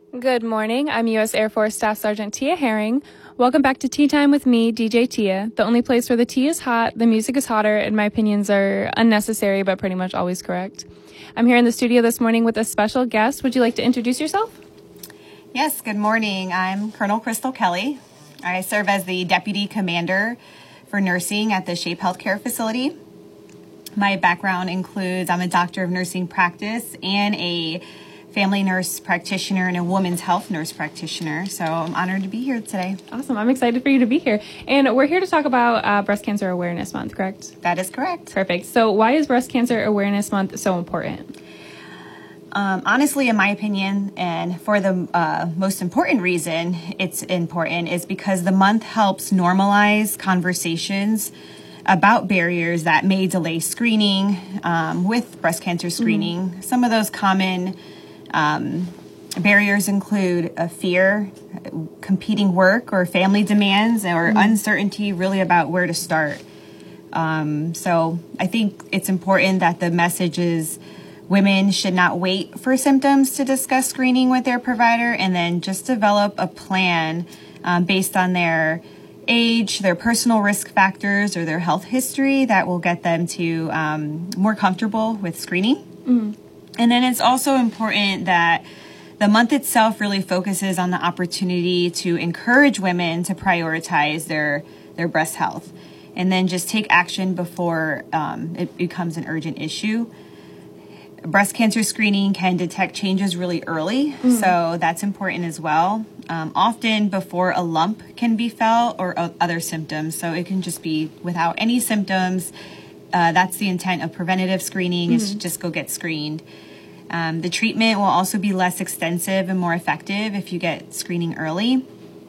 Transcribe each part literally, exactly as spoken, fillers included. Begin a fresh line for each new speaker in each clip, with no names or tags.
Good morning. I'm U S Air Force Staff Sergeant Tia Herring. Welcome back to Tea Time with me, D J Tia, the only place where the tea is hot, the music is hotter, and my opinions are unnecessary but pretty much always correct. I'm here in the studio this morning with a special guest. Would you like to introduce yourself?
Yes, good morning. I'm Colonel Crystal Kelly. I serve as the Deputy Commander for Nursing at the Shape Healthcare Facility. My background includes I'm a doctor of nursing practice and a family nurse practitioner and a women's health nurse practitioner. So I'm honored to be here today.
Awesome. I'm excited for you to be here. And we're here to talk about uh, Breast Cancer Awareness Month, correct?
That is correct.
Perfect. So why is Breast Cancer Awareness Month so important?
Um, honestly, in my opinion, and for the uh, most important reason it's important is because the month helps normalize conversations about barriers that may delay screening um, with breast cancer screening. Mm-hmm. Some of those common um, barriers include a fear, competing work or family demands, or mm-hmm. uncertainty really about where to start. Um, so I think it's important that the message is women should not wait for symptoms to discuss screening with their provider, and then just develop a plan um, based on their age, their personal risk factors, or their health history that will get them to um, more comfortable with screening. Mm-hmm. And then it's also important that the month itself really focuses on the opportunity to encourage women to prioritize their, their breast health, and then just take action before um, it becomes an urgent issue. Breast cancer screening can detect changes really early, mm-hmm. so that's important as well. Um, often before a lump can be felt or uh, other symptoms, so it can just be without any symptoms. Uh, that's the intent of preventative screening, mm-hmm. is to just go get screened. Um, the treatment will also be less extensive and more effective if you get screening early.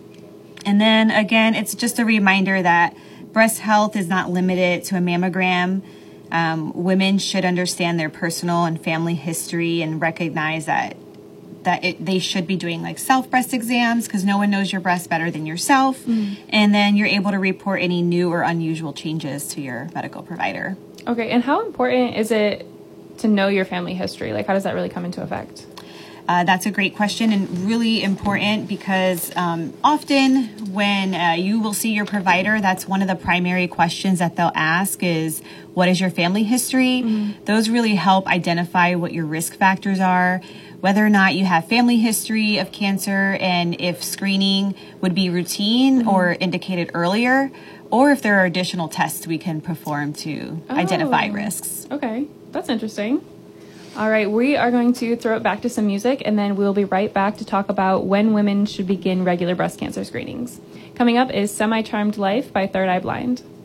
And then again, it's just a reminder that breast health is not limited to a mammogram. Um, women should understand their personal and family history and recognize that that it, they should be doing like self breast exams, because no one knows your breast better than yourself. Mm-hmm. And then you're able to report any new or unusual changes to your medical provider. Okay, and how important is it to know your family history? Like, how does that really come into effect? Uh, that's a great question, and really important, because um, often when uh, you will see your provider, that's one of the primary questions that they'll ask is, what is your family history? Mm-hmm. Those really help identify what your risk factors are, whether or not you have family history of cancer, and if screening would be routine mm-hmm. or indicated earlier, or if there are additional tests we can perform to oh. identify risks. Okay, that's interesting. All right, we are going to throw it back to some music, and then we'll be right back to talk about when women should begin regular breast cancer screenings. Coming up is Semi-Charmed Life by Third Eye Blind.